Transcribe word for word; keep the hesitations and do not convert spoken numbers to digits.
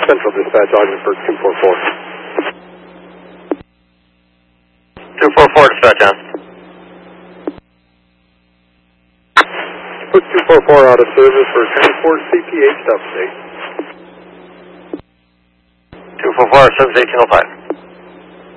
Central Dispatch, Ogdenburg two four four. two four four, dispatch on. Put two four four out of service for transport C P H update. two four four, seven eighteen oh five.